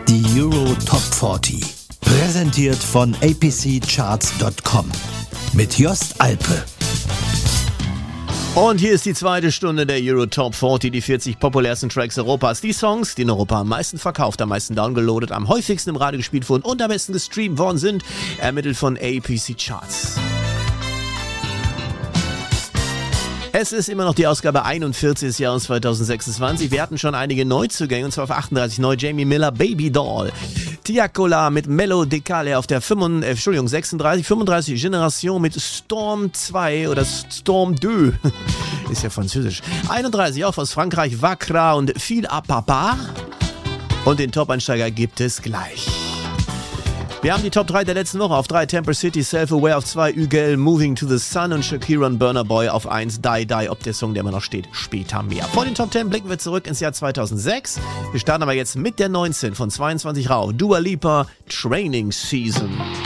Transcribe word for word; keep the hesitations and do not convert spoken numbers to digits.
Die Euro Top vierzig. Präsentiert von a p c charts punkt com. Mit Jost Alpe. Und hier ist die zweite Stunde der Euro Top vierzig, die vierzig populärsten Tracks Europas. Die Songs, die in Europa am meisten verkauft, am meisten downgeloadet, am häufigsten im Radio gespielt wurden und am besten gestreamt worden sind, ermittelt von A P C Charts. Es ist immer noch die Ausgabe einundvierzig des Jahres zweitausendsechsundzwanzig. Wir hatten schon einige Neuzugänge, und zwar auf achtunddreißig neu Jamie Miller, Baby Doll. Tiakola mit Mello Decale auf der fünfunddreißig, äh, Entschuldigung, sechsunddreißig, fünfunddreißig Generation mit Storm zwei oder Storm zwei. Ist ja französisch. einunddreißig auch aus Frankreich, Vakra und Fil à Papa. Und den Top-Einsteiger gibt es gleich. Wir haben die Top drei der letzten Woche. Auf drei Temper City, Self-Aware, auf zwei Ügel, Moving to the Sun und Shakira und Burna Boy auf eins, Die Die, ob der Song, der immer noch steht, später mehr. Vor den Top zehn blicken wir zurück ins Jahr zweitausendsechs. Wir starten aber jetzt mit der neunzehn von zweiundzwanzig Rau, Dua Lipa, Training Season.